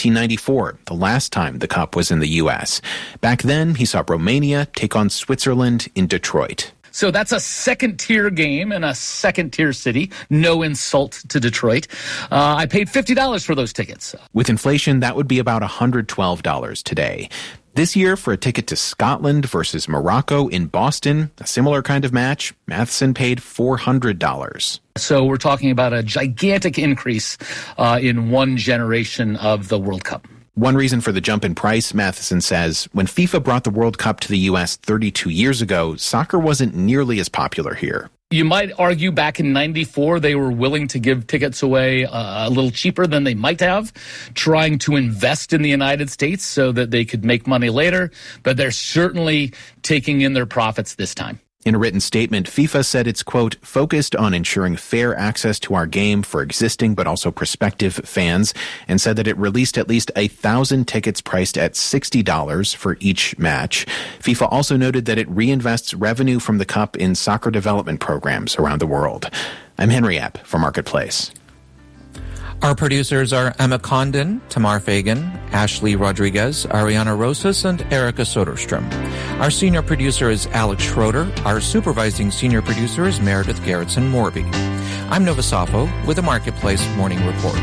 1994, the last time the Cup was in the U.S. Back then, he saw Romania take on Switzerland in Detroit. So that's a second-tier game in a second-tier city. No insult to Detroit. I paid $50 for those tickets. With inflation, that would be about $112 today. This year, for a ticket to Scotland versus Morocco in Boston, a similar kind of match, Matheson paid $400. So we're talking about a gigantic increase in one generation of the World Cup. One reason for the jump in price, Matheson says, when FIFA brought the World Cup to the U.S. 32 years ago, soccer wasn't nearly as popular here. You might argue back in 94, they were willing to give tickets away a little cheaper than they might have, trying to invest in the United States so that they could make money later. But they're certainly taking in their profits this time. In a written statement, FIFA said it's, quote, focused on ensuring fair access to our game for existing but also prospective fans, and said that it released at least 1,000 tickets priced at $60 for each match. FIFA also noted that it reinvests revenue from the Cup in soccer development programs around the world. I'm Henry Epp for Marketplace. Our producers are Emma Condon, Tamar Fagan, Ashley Rodriguez, Ariana Rosas, and Erica Soderstrom. Our senior producer is Alex Schroeder. Our supervising senior producer is Meredith Garrettson-Morby. I'm Nova Safo with the Marketplace Morning Report.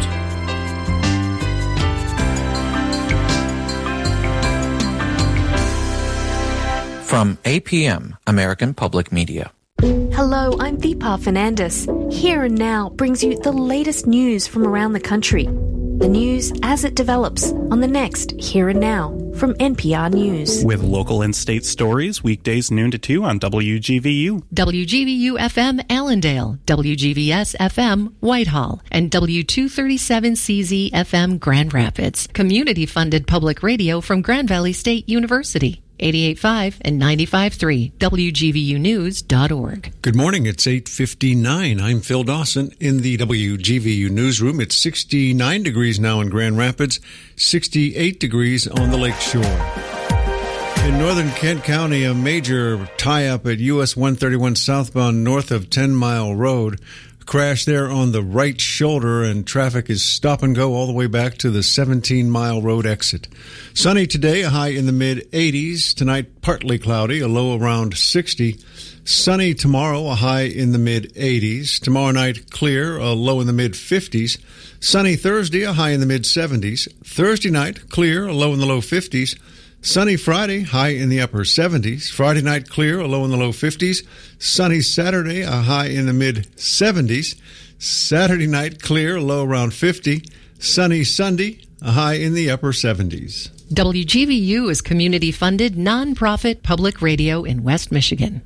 From APM, American Public Media. Hello, I'm Deepa Fernandes. Here and Now brings you the latest news from around the country. The news as it develops on the next Here and Now from NPR News. With local and state stories, weekdays noon to 2 on WGVU. WGVU-FM Allendale, WGVS-FM Whitehall, and W237CZ-FM Grand Rapids. Community-funded public radio from Grand Valley State University. 88.5 and 95.3 WGVUnews.org. Good morning. It's 8:59. I'm Phil Dawson in the WGVU newsroom. It's 69 degrees now in Grand Rapids, 68 degrees on the lake shore. In northern Kent County, a major tie-up at US 131 southbound north of 10 Mile Road. Crash there on the right shoulder, and traffic is stop and go all the way back to the 17 Mile Road exit. Sunny today, a high in the mid-80s. Tonight, partly cloudy, a low around 60. Sunny tomorrow, a high in the mid-80s. Tomorrow night, clear, a low in the mid-50s. Sunny Thursday, a high in the mid-70s. Thursday night, clear, a low in the low 50s. Sunny Friday, high in the upper 70s. Friday night, clear, a low in the low 50s. Sunny Saturday, a high in the mid-70s. Saturday night, clear, a low around 50. Sunny Sunday, a high in the upper 70s. WGVU is community-funded, nonprofit public radio in West Michigan.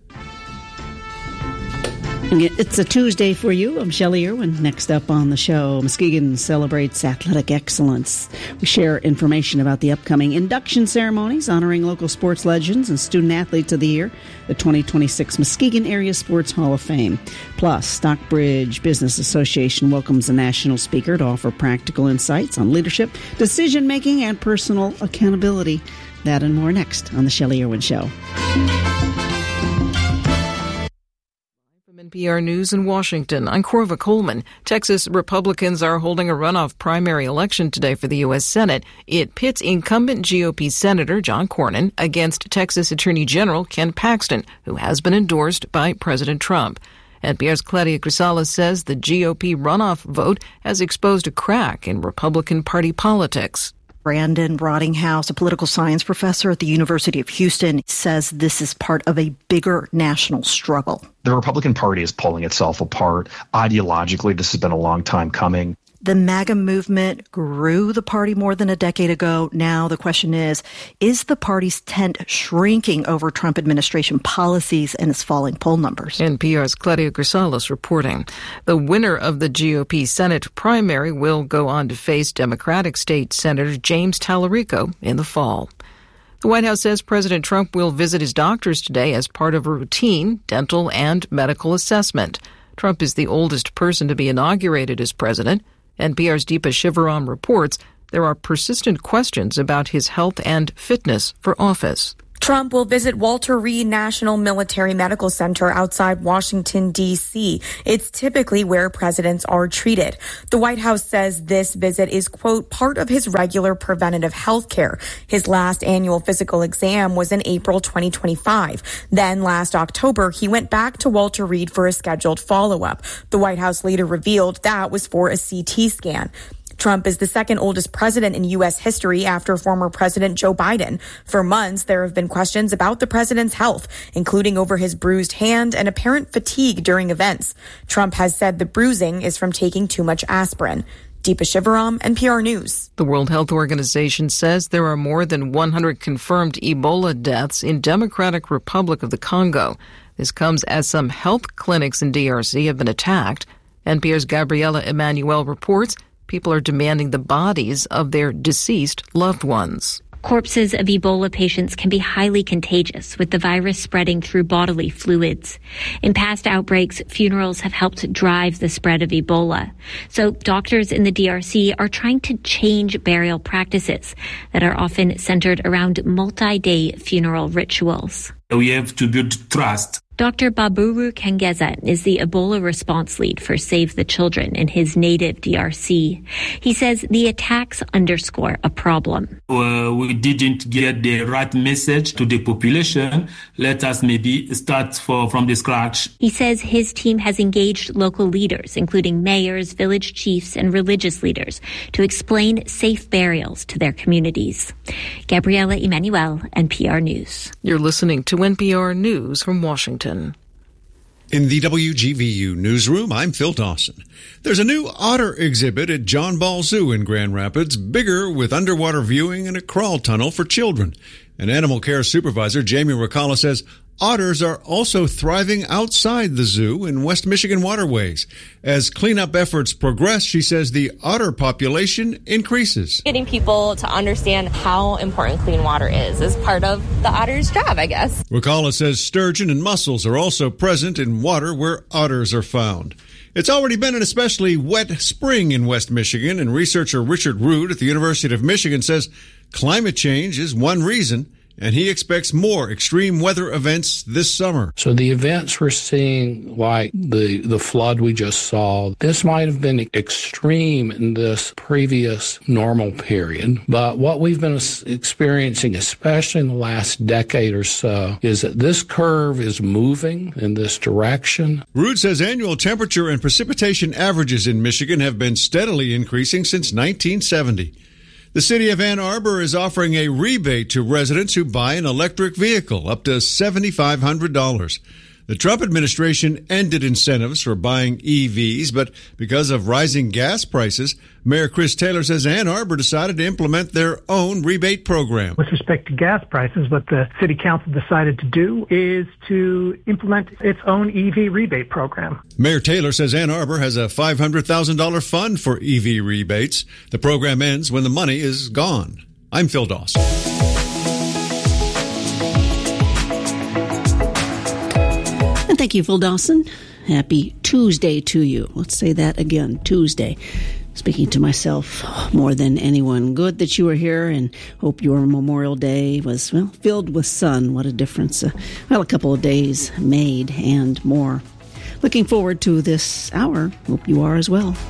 It's a Tuesday for you. I'm Shelley Irwin. Next up on the show, Muskegon celebrates athletic excellence. We share information about the upcoming induction ceremonies honoring local sports legends and student athletes of the year, the 2026 Muskegon Area Sports Hall of Fame. Plus, Stockbridge Business Association welcomes a national speaker to offer practical insights on leadership, decision-making, and personal accountability. That and more next on the Shelley Irwin Show. NPR News in Washington, I'm Corva Coleman. Texas Republicans are holding a runoff primary election today for the U.S. Senate. It pits incumbent GOP Senator John Cornyn against Texas Attorney General Ken Paxton, who has been endorsed by President Trump. NPR's Claudia Grisales says the GOP runoff vote has exposed a crack in Republican Party politics. Brandon Rottinghouse, a political science professor at the University of Houston, says this is part of a bigger national struggle. The Republican Party is pulling itself apart. Ideologically, this has been a long time coming. The MAGA movement grew the party more than a decade ago. Now the question is the party's tent shrinking over Trump administration policies and its falling poll numbers? NPR's Claudia Grisales reporting. The winner of the GOP Senate primary will go on to face Democratic State Senator James Tallarico in the fall. The White House says President Trump will visit his doctors today as part of a routine dental and medical assessment. Trump is the oldest person to be inaugurated as president. NPR's Deepa Shivaram reports there are persistent questions about his health and fitness for office. Trump will visit Walter Reed National Military Medical Center outside Washington, D.C. It's typically where presidents are treated. The White House says this visit is, quote, part of his regular preventative health care. His last annual physical exam was in April 2025. Then last October, he went back to Walter Reed for a scheduled follow-up. The White House later revealed that was for a CT scan. Trump is the second oldest president in U.S. history after former President Joe Biden. For months, there have been questions about the president's health, including over his bruised hand and apparent fatigue during events. Trump has said the bruising is from taking too much aspirin. Deepa Shivaram, NPR News. The World Health Organization says there are more than 100 confirmed Ebola deaths in Democratic Republic of the Congo. This comes as some health clinics in DRC have been attacked. NPR's Gabriela Emanuel reports people are demanding the bodies of their deceased loved ones. Corpses of Ebola patients can be highly contagious, with the virus spreading through bodily fluids. In past outbreaks, funerals have helped drive the spread of Ebola. So doctors in the DRC are trying to change burial practices that are often centered around multi-day funeral rituals. We have to build trust. Dr. Baburu Kengeza is the Ebola response lead for Save the Children in his native DRC. He says the attacks underscore a problem. We didn't get the right message to the population. Let us maybe start from the scratch. He says his team has engaged local leaders, including mayors, village chiefs, and religious leaders, to explain safe burials to their communities. Gabriela Emanuel, NPR News. You're listening to NPR News from Washington. In the WGVU newsroom, I'm Phil Dawson. There's a new otter exhibit at John Ball Zoo in Grand Rapids, bigger with underwater viewing and a crawl tunnel for children. An animal care supervisor, Jamie Ricala, says otters are also thriving outside the zoo in West Michigan waterways. As cleanup efforts progress, she says the otter population increases. Getting people to understand how important clean water is part of the otter's job, I guess. Ricala says sturgeon and mussels are also present in water where otters are found. It's already been an especially wet spring in West Michigan, and researcher Richard Rood at the University of Michigan says climate change is one reason, and he expects more extreme weather events this summer. So the events we're seeing, like the flood we just saw, this might have been extreme in this previous normal period. But what we've been experiencing, especially in the last decade or so, is that this curve is moving in this direction. Rood says annual temperature and precipitation averages in Michigan have been steadily increasing since 1970. The city of Ann Arbor is offering a rebate to residents who buy an electric vehicle, up to $7,500. The Trump administration ended incentives for buying EVs, but because of rising gas prices, Mayor Chris Taylor says Ann Arbor decided to implement their own rebate program. With respect to gas prices, what the city council decided to do is to implement its own EV rebate program. Mayor Taylor says Ann Arbor has a $500,000 fund for EV rebates. The program ends when the money is gone. I'm Phil Dawson. Thank you, Phil Dawson. Happy Tuesday to you. Let's say that again, Tuesday. Speaking to myself more than anyone. Good that you were here, and hope your Memorial Day was, well, filled with sun. What a difference. A couple of days made and more. Looking forward to this hour. Hope you are as well.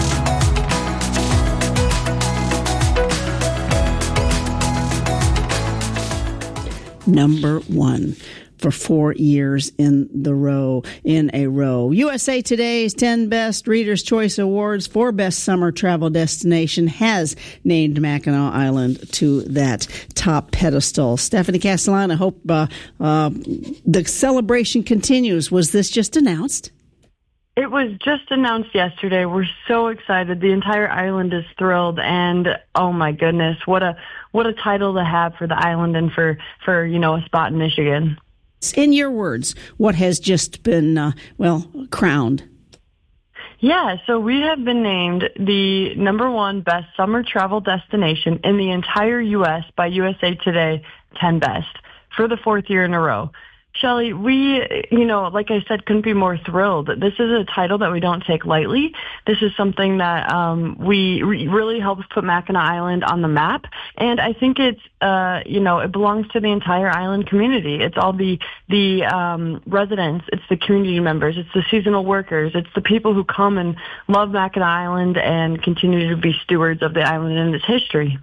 Number one for 4 years in a row. USA Today's 10 Best Reader's Choice Awards for Best Summer Travel Destination has named Mackinac Island to that top pedestal. Stephanie Castellana, hope the celebration continues. Was this just announced? It was just announced yesterday. We're so excited. The entire island is thrilled, and oh my goodness, what a title to have for the island and for a spot in Michigan. In your words, what has just been crowned? Yeah, so we have been named the number one best summer travel destination in the entire U.S. by USA Today 10 Best for the 4th year in a row. Shelley, we, like I said, couldn't be more thrilled. This is a title that we don't take lightly. This is something that we really helps put Mackinac Island on the map. And I think it's, it belongs to the entire island community. It's all the residents, it's the community members, it's the seasonal workers, it's the people who come and love Mackinac Island and continue to be stewards of the island and its history.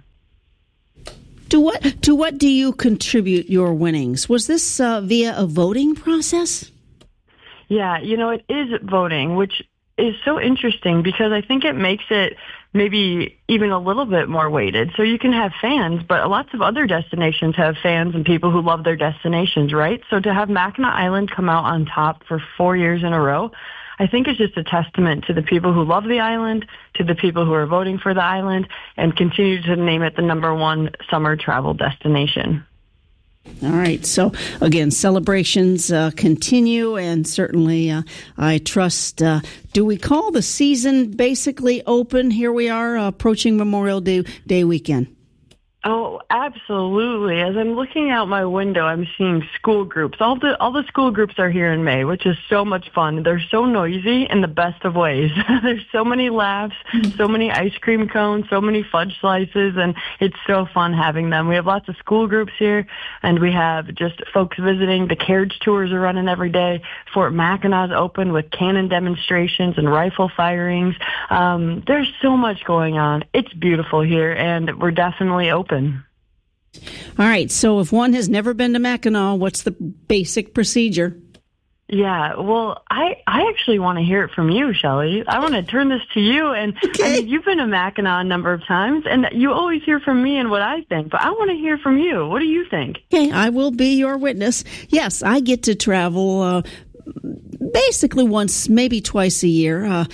To what do you contribute your winnings? Was this via a voting process? Yeah, it is voting, which is so interesting because I think it makes it maybe even a little bit more weighted. So you can have fans, but lots of other destinations have fans and people who love their destinations, right? So to have Mackinac Island come out on top for 4 years in a row, I think it's just a testament to the people who love the island, to the people who are voting for the island, and continue to name it the #1 summer travel destination. All right. So, again, celebrations continue, and certainly I trust. Do we call the season basically open? Here we are approaching Memorial Day weekend. Oh, absolutely. As I'm looking out my window, I'm seeing school groups. All the school groups are here in May, which is so much fun. They're so noisy in the best of ways. There's so many laughs, so many ice cream cones, so many fudge slices, and it's so fun having them. We have lots of school groups here, and we have just folks visiting. The carriage tours are running every day. Fort Mackinac's open with cannon demonstrations and rifle firings. There's so much going on. It's beautiful here, and we're definitely open. All right, so if one has never been to Mackinac, what's the basic procedure? Yeah, well, I actually want to hear it from you, Shelley. I want to turn this to you. And okay. I mean, you've been to Mackinac a number of times, and you always hear from me and what I think. But I want to hear from you. What do you think? Okay, I will be your witness. Yes, I get to travel basically once, maybe twice a year.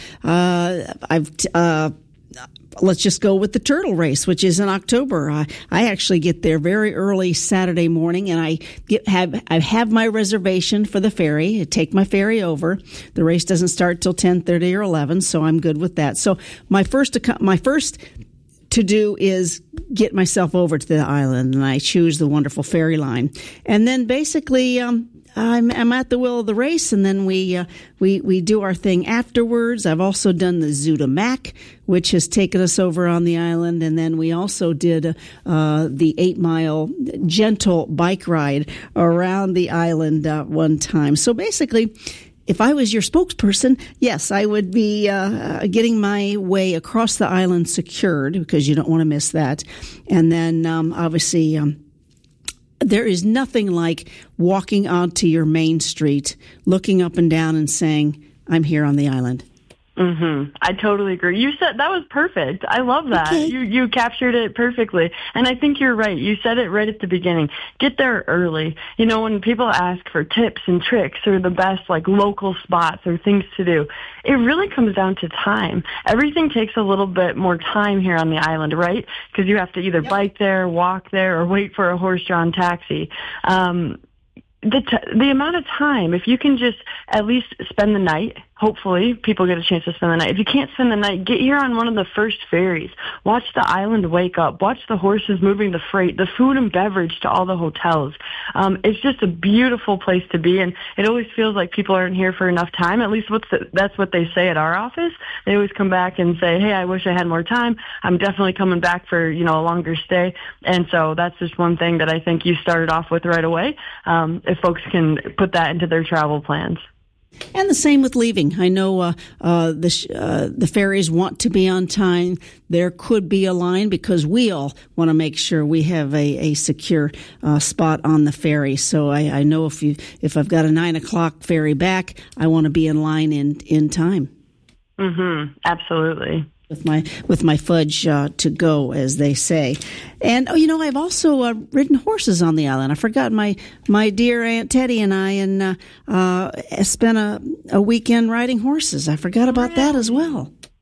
Let's just go with the turtle race, which is in October. I actually get there very early Saturday morning, and I have my reservation for the ferry. I take my ferry over. The race doesn't start till 10:30 or 11, so I'm good with that. So my first to do is get myself over to the island, and I choose the wonderful ferry line, and then basically I'm at the wheel of the race, and then we do our thing afterwards. I've also done the Zootamac, which has taken us over on the island, and then we also did the 8-mile gentle bike ride around the island one time. So basically, if I was your spokesperson, yes, I would be getting my way across the island secured, because you don't want to miss that. And then obviously there is nothing like walking onto your main street, looking up and down and saying, I'm here on the island. Mm-hmm. I totally agree. You said that was perfect. I love that. Okay. You captured it perfectly. And I think you're right. You said it right at the beginning. Get there early. When people ask for tips and tricks or the best local spots or things to do, it really comes down to time. Everything takes a little bit more time here on the island, right? Because you have to either bike there, walk there, or wait for a horse-drawn taxi. The amount of time, if you can just at least spend the night, hopefully people get a chance to spend the night. If you can't spend the night, get here on one of the first ferries. Watch the island wake up. Watch the horses moving the freight, the food and beverage to all the hotels. It's just a beautiful place to be, and it always feels like people aren't here for enough time. At least that's what they say at our office. They always come back and say, hey, I wish I had more time. I'm definitely coming back for, a longer stay. And so that's just one thing that I think you started off with right away. If folks can put that into their travel plans. And the same with leaving. I know the ferries want to be on time. There could be a line because we all want to make sure we have a secure spot on the ferry. So I know if I've got a 9 o'clock ferry back, I want to be in line in time. Mm-hmm. Absolutely. With my fudge to go, as they say. And, I've also ridden horses on the island. I forgot my dear Aunt Teddy and I spent a weekend riding horses. I forgot about that as well.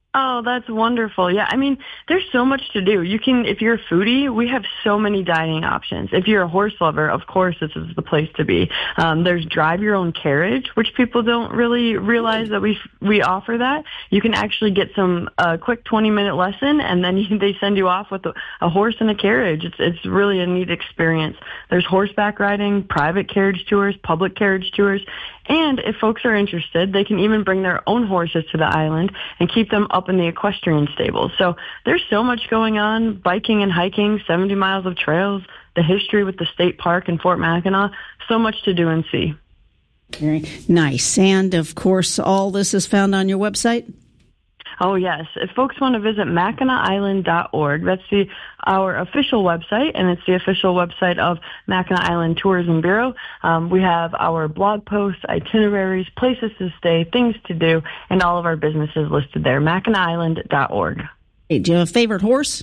Oh, that's wonderful. Yeah, I mean, there's so much to do. You can, if you're a foodie, we have so many dining options. If you're a horse lover, of course, this is the place to be. There's drive your own carriage, which people don't really realize that we offer that. You can actually get a quick 20-minute lesson, and then they send you off with a horse and a carriage. It's really a neat experience. There's horseback riding, private carriage tours, public carriage tours. And if folks are interested, they can even bring their own horses to the island and keep them up in the equestrian stables. So there's so much going on, biking and hiking, 70 miles of trails, the history with the state park in Fort Mackinac, so much to do and see. Very nice. And, of course, all this is found on your website? Oh, yes. If folks want to visit MackinacIsland.org, that's our official website, and it's the official website of Mackinac Island Tourism Bureau. We have our blog posts, itineraries, places to stay, things to do, and all of our businesses listed there, MackinacIsland.org. Hey, do you have a favorite horse?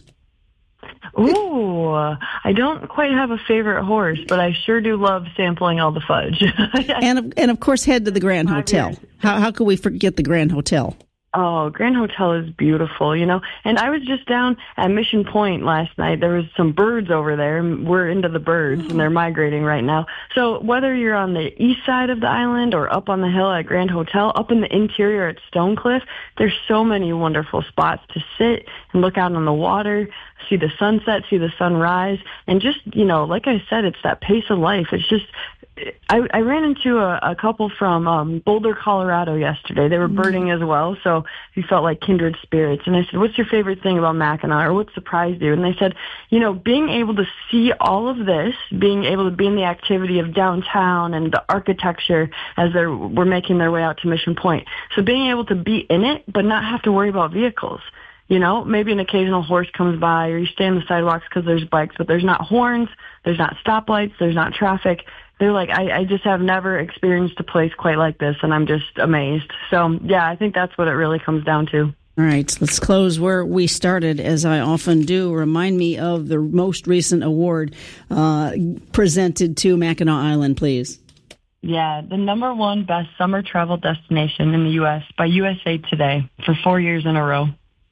Ooh, I don't quite have a favorite horse, but I sure do love sampling all the fudge. and of course, head to the Grand Hotel. How could we forget the Grand Hotel? Oh, Grand Hotel is beautiful, you know. And I was just down at Mission Point last night. There was some birds over there. We're into the birds, and they're migrating right now. So whether you're on the east side of the island or up on the hill at Grand Hotel, up in the interior at Stonecliff, there's so many wonderful spots to sit and look out on the water, see the sunset, see the sunrise, and just, you know, like I said, it's that pace of life. It's just... I ran into a couple from Boulder, Colorado yesterday. They were birding as well, so we felt like kindred spirits. And I said, what's your favorite thing about Mackinac, or what surprised you? And they said, you know, being able to see all of this, being able to be in the activity of downtown and the architecture as we're making their way out to Mission Point. So being able to be in it, but not have to worry about vehicles. You know, maybe an occasional horse comes by, or you stay on the sidewalks because there's bikes, but there's not horns, there's not stoplights, there's not traffic. They're like, I just have never experienced a place quite like this, and I'm just amazed. So, yeah, I think that's what it really comes down to. All right, let's close where we started, as I often do. Remind me of the most recent award presented to Mackinac Island, please. Yeah, the #1 best summer travel destination in the U.S. by USA Today for 4 years in a row.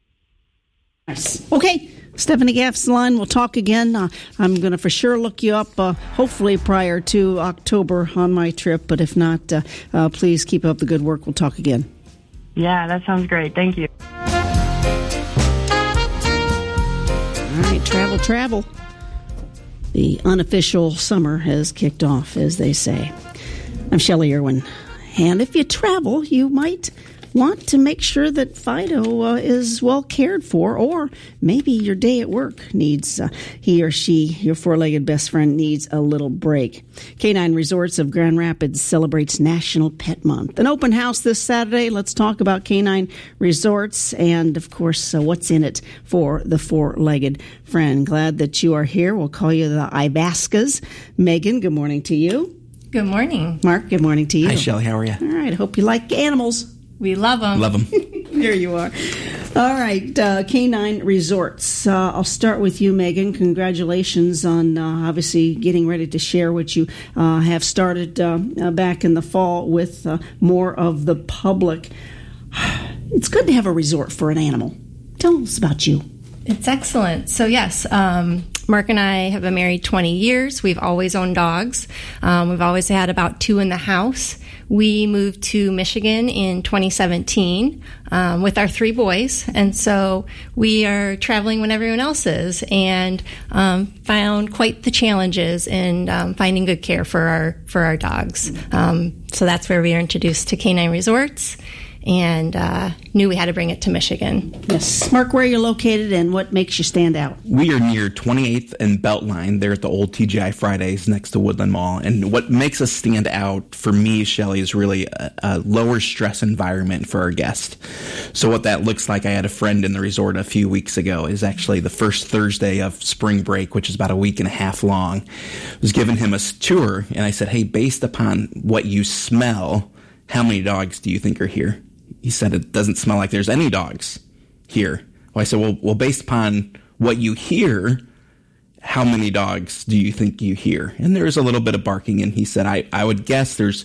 Nice. Okay. Stephanie Gaff's-Line, we'll talk again. I'm going to for sure look you up, hopefully prior to October on my trip. But if not, please keep up the good work. We'll talk again. Yeah, that sounds great. Thank you. All right, travel. The unofficial summer has kicked off, as they say. I'm Shelley Irwin. And if you travel, you might want to make sure that Fido is well cared for, or maybe your day at work needs, he or she, your four-legged best friend, needs a little break. Canine Resorts of Grand Rapids celebrates National Pet Month. An open house this Saturday. Let's talk about Canine Resorts and, of course, what's in it for the four-legged friend. Glad that you are here. We'll call you the Ivascas. Megan, good morning to you. Good morning. Mark, good morning to you. Hi, Shelley. How are you? All right. I hope you like animals. We love them. Love them. There you are. All right, Canine Resorts. I'll start with you, Megan. Congratulations on obviously getting ready to share what you have started back in the fall with more of the public. It's good to have a resort for an animal. Tell us about you. It's excellent. So, yes, Mark and I have been married 20 years. We've always owned dogs. We've always had about 2 in the house. We moved to Michigan in 2017 with our 3 boys, and so we are traveling when everyone else is, and found quite the challenges in finding good care for our dogs. So that's where we were introduced to Canine Resorts, and knew we had to bring it to Michigan. Yes. Mark, where you're located and what makes you stand out? We are near 28th and Beltline. They're at the old TGI Fridays next to Woodland Mall. And what makes us stand out for me, Shelley, is really a lower stress environment for our guests. So what that looks like, I had a friend in the resort a few weeks ago, is actually the first Thursday of spring break, which is about a week and a half long. I was giving him a tour, and I said, hey, based upon what you smell, how many dogs do you think are here? He said, it doesn't smell like there's any dogs here. Well, I said, well, based upon what you hear, how many dogs do you think you hear? And there was a little bit of barking, and he said, I would guess there's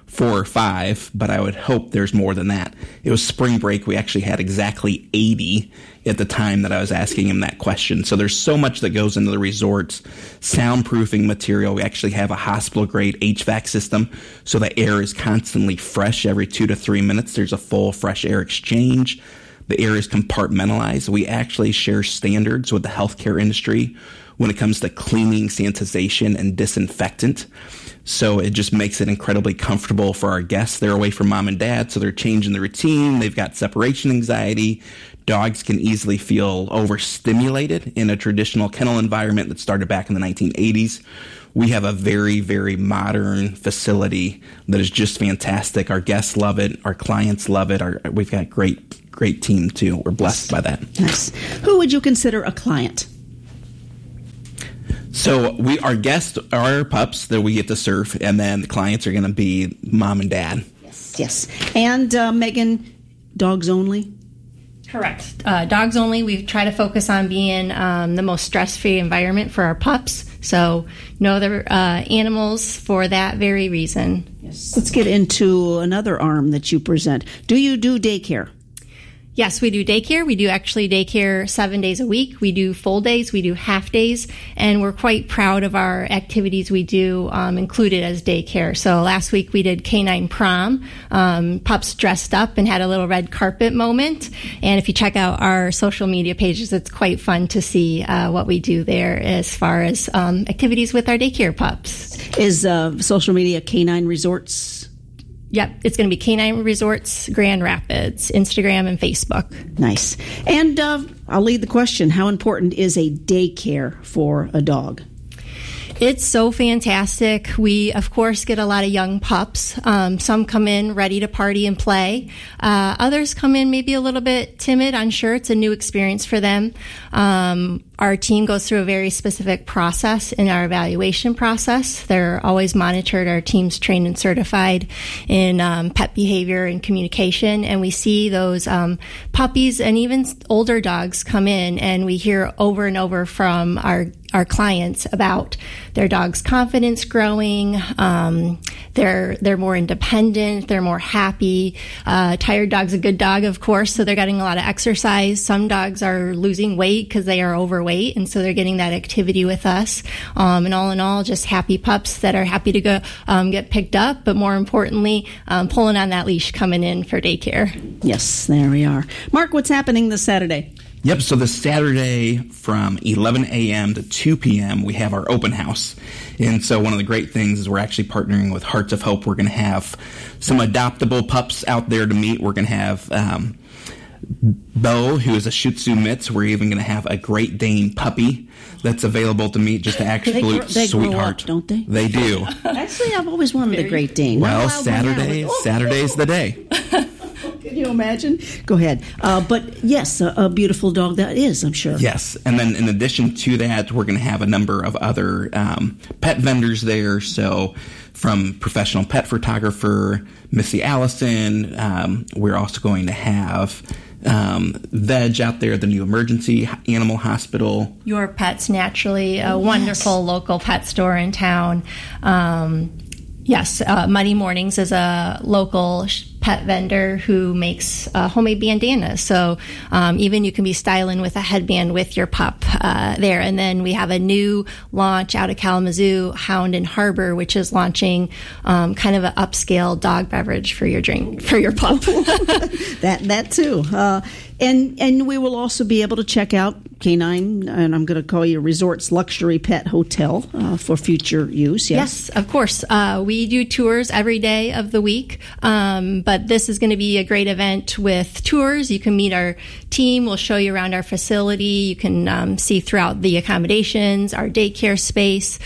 4 or 5, but I would hope there's more than that. It was spring break. We actually had exactly 80 at the time that I was asking him that question. So there's so much that goes into the resorts. Soundproofing material. We actually have a hospital-grade HVAC system, so the air is constantly fresh every 2 to 3 minutes. There's a full fresh air exchange. The air is compartmentalized. We actually share standards with the healthcare industry when it comes to cleaning, sanitization, and disinfectant. So it just makes it incredibly comfortable for our guests. They're away from mom and dad, so they're changing the routine. They've got separation anxiety. Dogs can easily feel overstimulated in a traditional kennel environment that started back in the 1980s. We have a very, very modern facility that is just fantastic. Our guests love it. Our clients love it. We've got great team, too. We're blessed by that. Yes. Who would you consider a client? So our guests are our pups that we get to serve, and then the clients are going to be mom and dad. Yes. And Megan, dogs only? Correct. Dogs only. We try to focus on being the most stress-free environment for our pups. So no other animals for that very reason. Yes. Let's get into another arm that you present. Do you do daycare? Yes, we do daycare. We do actually daycare 7 days a week. We do full days. We do half days. And we're quite proud of our activities we do included as daycare. So last week we did canine prom. Pups dressed up and had a little red carpet moment. And if you check out our social media pages, it's quite fun to see what we do there as far as activities with our daycare pups. Is social media Canine Resorts? Yep, it's going to be Canine Resorts, Grand Rapids, Instagram, and Facebook. Nice. And I'll lead the question. How important is a daycare for a dog? It's so fantastic. We, of course, get a lot of young pups. Some come in ready to party and play. Others come in maybe a little bit timid, unsure. It's a new experience for them. Our team goes through a very specific process in our evaluation process. They're always monitored. Our team's trained and certified in pet behavior and communication. And we see those puppies and even older dogs come in, and we hear over and over from our clients about their dog's confidence growing. They're more independent. They're more happy. Tired dog's a good dog, of course, so they're getting a lot of exercise. Some dogs are losing weight because they are overweight, and so they're getting that activity with us. And all in all, just happy pups that are happy to go get picked up, but more importantly, pulling on that leash coming in for daycare. Yes, there we are. Mark, what's happening this Saturday? Yep, so this Saturday from 11 a.m. to 2 p.m. we have our open house. And so one of the great things is we're actually partnering with Hearts of Hope. We're going to have some adoptable pups out there to meet. We're going to have Bo, who is a Shih Tzu mix. We're even going to have a Great Dane puppy that's available to meet, just an absolute they sweetheart. Grow up, don't they? They do. Actually, I've always wanted a Great Dane. Well, Saturday's the day. Can you imagine? Go ahead. But yes, a beautiful dog that is, I'm sure. Yes. And then in addition to that, we're going to have a number of other pet vendors there. So from professional pet photographer Missy Allison, we're also going to have Veg out there, the new emergency animal hospital. Your Pets Naturally, a wonderful local pet store in town. Yes, Muddy Mornings is a local pet vendor who makes homemade bandanas. So even you can be styling with a headband with your pup there. And then we have a new launch out of Kalamazoo, Hound and Harbor, which is launching kind of an upscale dog beverage for your pup. that too. And we will also be able to check out Canine, and I'm going to call you Resorts Luxury Pet Hotel for future use. Yes, of course. We do tours every day of the week, but this is going to be a great event with tours. You can meet our team. We'll show you around our facility. You can see throughout the accommodations, our daycare space.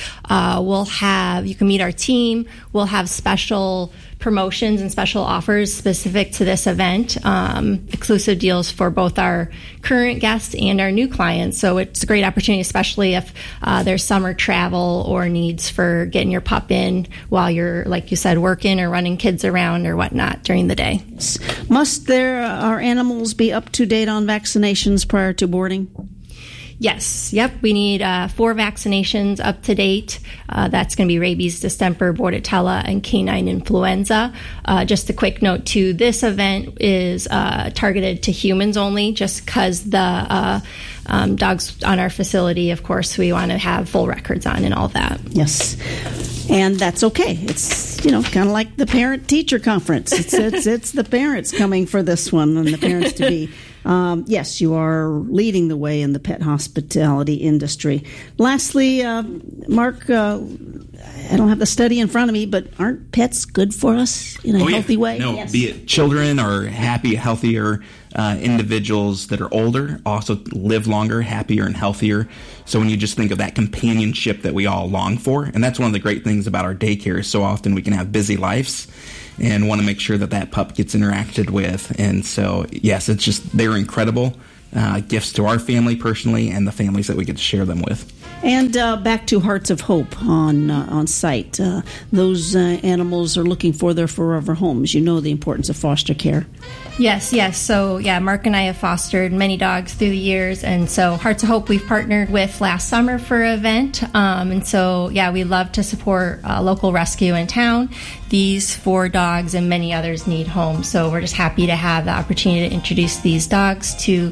You can meet our team. We'll have special promotions and special offers specific to this event, exclusive deals for both our current guests and our new clients. So it's a great opportunity, especially if there's summer travel or needs for getting your pup in while you're, like you said, working or running kids around or whatnot during the day. Must our animals be up to date on vaccinations prior to boarding? Yes. Yep. We need 4 vaccinations up to date. That's going to be rabies, distemper, bordetella, and canine influenza. Just a quick note, too. This event is targeted to humans only, just because the dogs on our facility, of course, we want to have full records on and all that. Yes. And that's okay. It's, kind of like the parent-teacher conference. It's the parents coming for this one and the parents-to-be. Yes, you are leading the way in the pet hospitality industry. Lastly, Mark, I don't have the study in front of me, but aren't pets good for us in a healthy way? No, yes. Be it children or happy, healthier individuals that are older also live longer, happier, and healthier. So when you just think of that companionship that we all long for, and that's one of the great things about our daycare is so often we can have busy lives and want to make sure that that pup gets interacted with. And so, yes, it's just, they're incredible gifts to our family personally and the families that we get to share them with. And back to Hearts of Hope on site. Those animals are looking for their forever homes. You know the importance of foster care. Yes. So, Mark and I have fostered many dogs through the years. And so Hearts of Hope we've partnered with last summer for an event. And so, we love to support local rescue in town. These 4 dogs and many others need homes. So we're just happy to have the opportunity to introduce these dogs to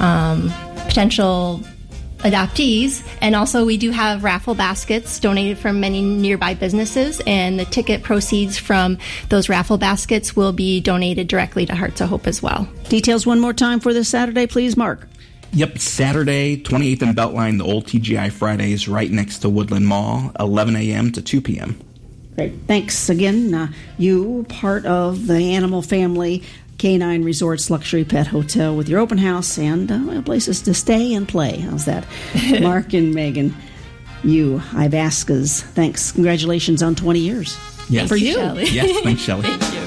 potential adoptees. And also we do have raffle baskets donated from many nearby businesses, and the ticket proceeds from those raffle baskets will be donated directly to Hearts of Hope as well. Details one more time for this Saturday, please, Mark. Yep, Saturday, 28th and Beltline, the old TGI Fridays right next to Woodland Mall, 11 a.m. to 2 p.m. Great. Thanks again. You, part of the animal family, Canine Resorts Luxury Pet Hotel with your open house and places to stay and play. How's that? Mark and Megan, you, Ivascas, thanks. Congratulations on 20 years. Yes. For you. Shelley. Yes, thanks, Shelley. Thank you.